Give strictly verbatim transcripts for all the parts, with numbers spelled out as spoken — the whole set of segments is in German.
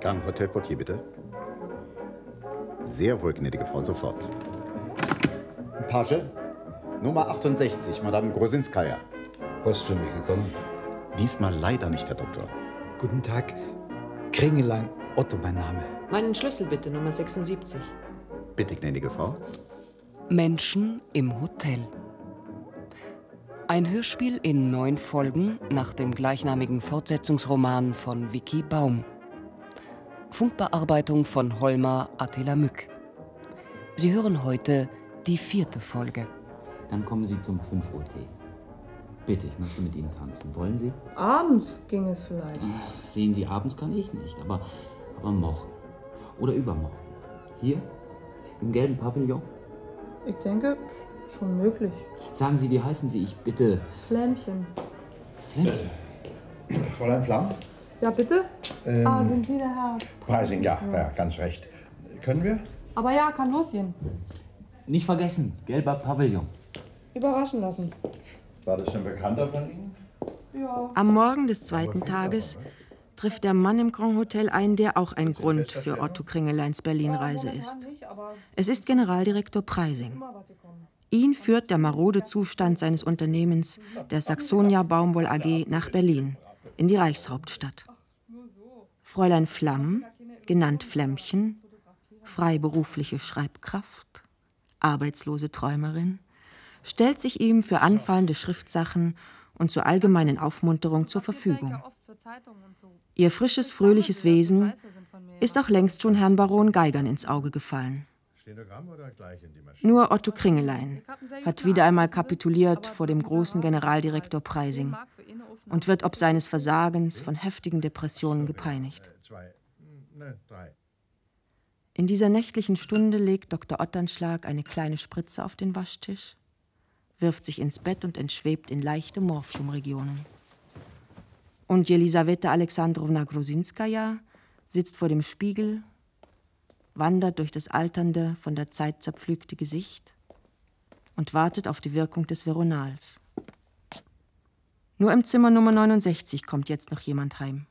Gang Hotelportier, bitte. Sehr wohl, gnädige Frau, sofort. Page, Nummer achtundsechzig, Madame Grosinskaya. Post für mich gekommen? Diesmal leider nicht, Herr Doktor. Guten Tag. Kringelein, Otto mein Name. Meinen Schlüssel bitte, Nummer sechsundsiebzig. Bitte, gnädige Frau. Menschen im Hotel. Ein Hörspiel in neun Folgen nach dem gleichnamigen Fortsetzungsroman von Vicky Baum. Funkbearbeitung von Holmar Attila Mück. Sie hören heute die vierte Folge. Dann kommen Sie zum fünf Uhr Tee. Bitte, ich möchte mit Ihnen tanzen. Wollen Sie? Abends ging es vielleicht. Sehen Sie, abends kann ich nicht, aber, aber morgen. Oder übermorgen. Hier? Im gelben Pavillon? Ich denke, schon möglich. Sagen Sie, wie heißen Sie? Ich bitte. Flämmchen. Flämmchen? Äh, Fräulein Flamm? Ja, bitte? Ähm, ah, sind Sie der Herr? Preising, ja, ja, ganz recht. Können wir? Aber ja, kann losgehen. Nicht vergessen, gelber Pavillon. Überraschen lassen. War das ein Bekannter von Ihnen? Ja. Am Morgen des zweiten Tages trifft der Mann im Grand Hotel ein, der auch ein Grund für Otto Kringeleins Berlin-Reise ist. Es ist Generaldirektor Preising. Ihn führt der marode Zustand seines Unternehmens, der Saxonia Baumwoll A G, nach Berlin, in die Reichshauptstadt. Fräulein Flamm, genannt Flämmchen, freiberufliche Schreibkraft, arbeitslose Träumerin, stellt sich ihm für anfallende Schriftsachen und zur allgemeinen Aufmunterung zur Verfügung. Ihr frisches, fröhliches Wesen ist auch längst schon Herrn Baron Geigern ins Auge gefallen. Nur Otto Kringelein hat wieder einmal kapituliert vor dem großen Generaldirektor Preising und wird ob seines Versagens von heftigen Depressionen gepeinigt. In dieser nächtlichen Stunde legt Doktor Otternschlag eine kleine Spritze auf den Waschtisch, wirft sich ins Bett und entschwebt in leichte Morphiumregionen. Und Jelisaweta Alexandrowna Grosinskaya sitzt vor dem Spiegel, wandert durch das alternde, von der Zeit zerpflügte Gesicht und wartet auf die Wirkung des Veronals. Nur im Zimmer Nummer neunundsechzig kommt jetzt noch jemand heim.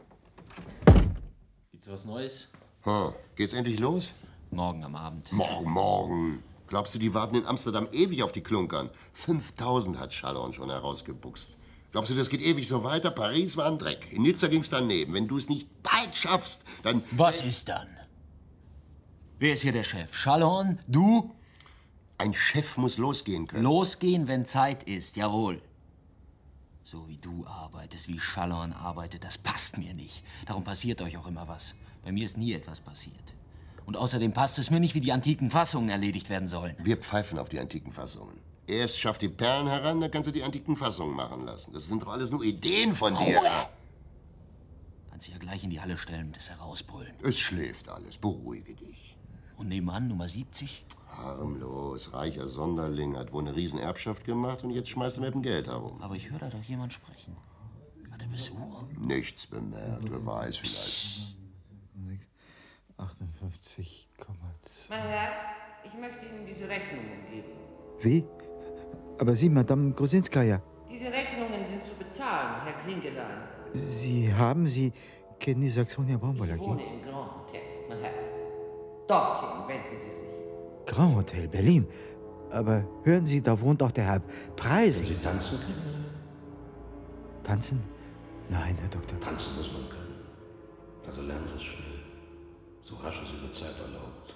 Gibt's was Neues? Hm. Geht's endlich los? Morgen am Abend. Morgen, morgen. Glaubst du, die warten in Amsterdam ewig auf die Klunkern? fünftausend hat Schallorn schon herausgebuchst. Glaubst du, das geht ewig so weiter? Paris war ein Dreck. In Nizza ging's daneben. Wenn du es nicht bald schaffst, dann... Was ist dann? Wer ist hier der Chef? Schallorn? Du? Ein Chef muss losgehen können. Losgehen, wenn Zeit ist, jawohl. So wie du arbeitest, wie Schallorn arbeitet, das passt mir nicht. Darum passiert euch auch immer was. Bei mir ist nie etwas passiert. Und außerdem passt es mir nicht, wie die antiken Fassungen erledigt werden sollen. Wir pfeifen auf die antiken Fassungen. Erst schaff die Perlen heran, dann kannst du die antiken Fassungen machen lassen. Das sind doch alles nur Ideen von dir. Ruhe! Kannst du ja gleich in die Halle stellen und das herausbrüllen. Es schläft alles, beruhige dich. Und nebenan, Nummer siebzig? Harmlos, reicher Sonderling, hat wohl eine Riesenerbschaft gemacht und jetzt schmeißt er mit dem Geld herum. Aber ich höre da doch jemand sprechen. Hat er Besuch? Nichts bemerkt, wer weiß, vielleicht... achtundfünfzig Komma zwei. Mein Herr, ich möchte Ihnen diese Rechnungen geben. Wie? Aber Sie, Madame Grosinskaya. Diese Rechnungen sind zu bezahlen, Herr Kringelein. Sie haben, Sie kennen die Saxonia Baumwoll A G? Ich wohne im Grand Hotel, mein Herr. Dorthin wenden Sie sich. Grand Hotel, Berlin. Aber hören Sie, da wohnt auch der Herr Preising. Sie tanzen können? Tanzen? Nein, Herr Doktor. Tanzen muss man können. Also lernen Sie es schnell. So rasch es über Zeit erlaubt.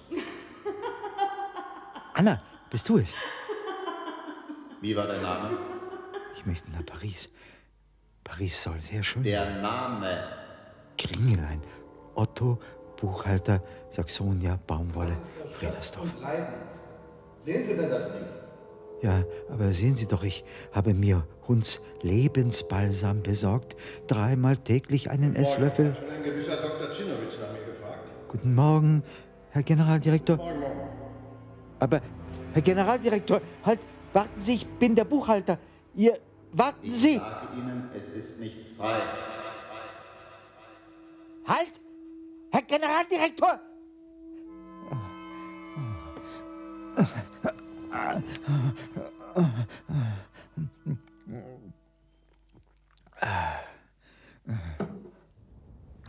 Anna, bist du es? Wie war dein Name? Ich möchte nach Paris. Paris soll sehr schön Der sein. Der Name? Kringelein. Otto, Buchhalter, Saxonia, Baumwolle, Fredersdorf. Sehen Sie denn das nicht? Ja, aber sehen Sie doch, ich habe mir Hunds Lebensbalsam besorgt. Dreimal täglich einen Esslöffel. Schon ein gewisser Doktor Zinowitz nach mir gefragt. Guten Morgen, Herr Generaldirektor. Morgen, morgen. Aber, Herr Generaldirektor, halt, warten Sie, ich bin der Buchhalter. Ihr, warten ich Sie! Ich sage Ihnen, es ist nichts frei. Halt! Herr Generaldirektor!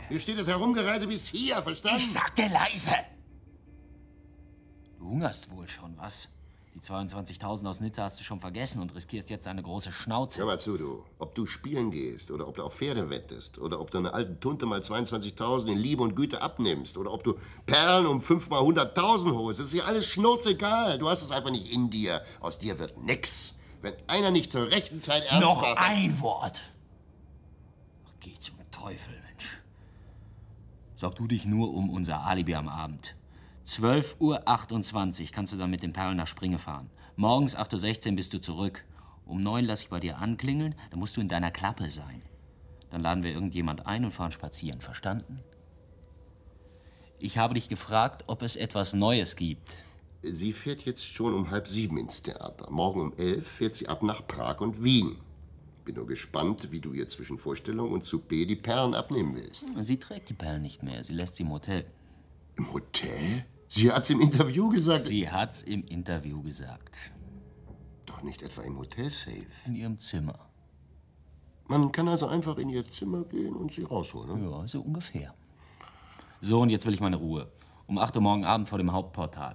Mir steht das Herumgereise bis hier, verstanden? Ich sagte leise! Du hungerst wohl schon, was? Die zweiundzwanzigtausend aus Nizza hast du schon vergessen und riskierst jetzt eine große Schnauze. Hör mal zu, du. Ob du spielen gehst oder ob du auf Pferde wettest oder ob du einer alten Tunte mal zweiundzwanzigtausend in Liebe und Güte abnimmst oder ob du Perlen um fünfmal hunderttausend holst, das ist ja alles schnurzegal. Du hast es einfach nicht in dir. Aus dir wird nix. Wenn einer nicht zur rechten Zeit ernst Noch macht, ein Wort! Ach, geh zum Teufel, Mensch. Sorg du dich nur um unser Alibi am Abend. zwölf Uhr achtundzwanzig kannst du dann mit den Perlen nach Springe fahren. Morgens acht Uhr sechzehn bist du zurück. Um neun lass ich bei dir anklingeln, dann musst du in deiner Klappe sein. Dann laden wir irgendjemand ein und fahren spazieren, verstanden? Ich habe dich gefragt, ob es etwas Neues gibt. Sie fährt jetzt schon um halb sieben ins Theater. Morgen um elf fährt sie ab nach Prag und Wien. Bin nur gespannt, wie du ihr zwischen Vorstellung und Souper die Perlen abnehmen willst. Sie trägt die Perlen nicht mehr, sie lässt sie im Hotel. Im Hotel? Sie hat's im Interview gesagt. Sie hat's im Interview gesagt. Doch nicht etwa im Hotelsafe. In ihrem Zimmer. Man kann also einfach in ihr Zimmer gehen und sie rausholen, ne? Ja, so ungefähr. So, und jetzt will ich meine Ruhe. Um acht Uhr morgen Abend vor dem Hauptportal.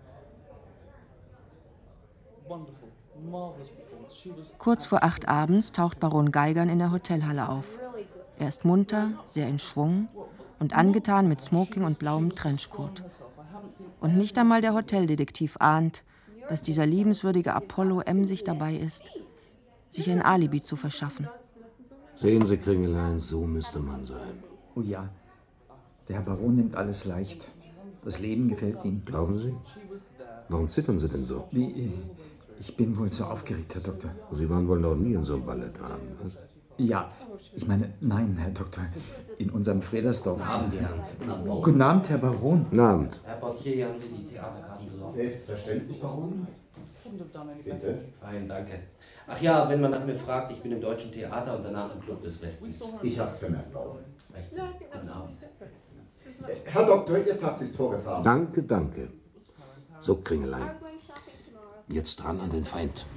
Kurz vor acht abends taucht Baron Geigern in der Hotelhalle auf. Er ist munter, sehr in Schwung und angetan mit Smoking und blauem Trenchcoat. Und nicht einmal der Hoteldetektiv ahnt, dass dieser liebenswürdige Apollo emsig dabei ist, sich ein Alibi zu verschaffen. Sehen Sie, Kringelein, so müsste man sein. Oh ja, der Herr Baron nimmt alles leicht. Das Leben gefällt ihm. Glauben Sie? Warum zittern Sie denn so? Wie, ich bin wohl so aufgeregt, Herr Doktor. Sie waren wohl noch nie in so einem Ballettabend, was? Ja, ich meine, nein, Herr Doktor. In unserem Fredersdorf haben wir... Guten Abend, Herr Baron. Guten Abend. Herr Portier, hier haben Sie die Theaterkarten besorgt. Selbstverständlich, Baron. Bitte. Fein, danke. Ach ja, wenn man nach mir fragt, ich bin im Deutschen Theater und danach im Club des Westens. Ich hab's vermerkt, Baron. Recht so. Guten Abend. Herr Doktor, Ihr Taxi ist vorgefahren. Danke, danke. So, Kringelein. Jetzt dran an den Feind.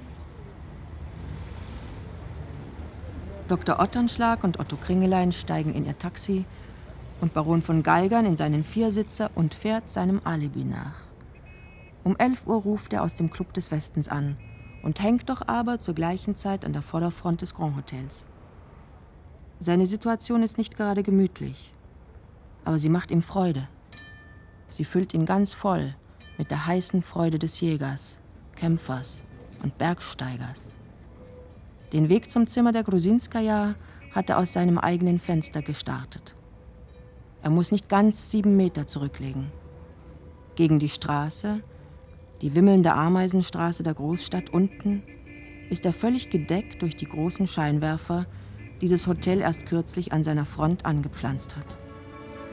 Doktor Otternschlag und Otto Kringelein steigen in ihr Taxi und Baron von Geigern in seinen Viersitzer und fährt seinem Alibi nach. Um elf Uhr ruft er aus dem Club des Westens an und hängt doch aber zur gleichen Zeit an der Vorderfront des Grand Hotels. Seine Situation ist nicht gerade gemütlich, aber sie macht ihm Freude. Sie füllt ihn ganz voll mit der heißen Freude des Jägers, Kämpfers und Bergsteigers. Den Weg zum Zimmer der Grusinskaja hat er aus seinem eigenen Fenster gestartet. Er muss nicht ganz sieben Meter zurücklegen. Gegen die Straße, die wimmelnde Ameisenstraße der Großstadt unten, ist er völlig gedeckt durch die großen Scheinwerfer, die das Hotel erst kürzlich an seiner Front angepflanzt hat.